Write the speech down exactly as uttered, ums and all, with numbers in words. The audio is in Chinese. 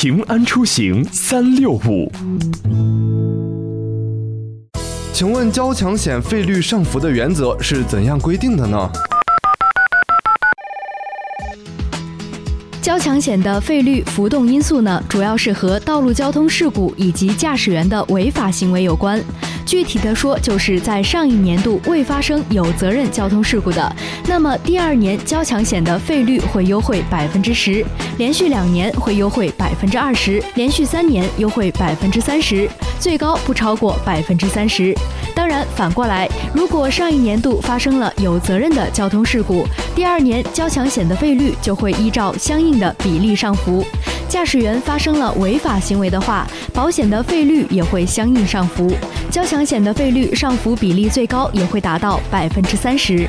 平安出行三六五。 请问交强险费率上浮的原则是怎样规定的呢？ 交强险的费率浮动因素呢，主要是和道路交通事故以及驾驶员的违法行为有关。具体的说，就是在上一年度未发生有责任交通事故的，那么第二年交强险的费率会优惠百分之十，连续两年会优惠百分之二十，连续三年优惠百分之三十，最高不超过百分之三十。当然，反过来，如果上一年度发生了有责任的交通事故，第二年交强险的费率就会依照相应的比例上浮。驾驶员发生了违法行为的话，保险的费率也会相应上浮，交强险的费率上浮比例最高也会达到百分之三十。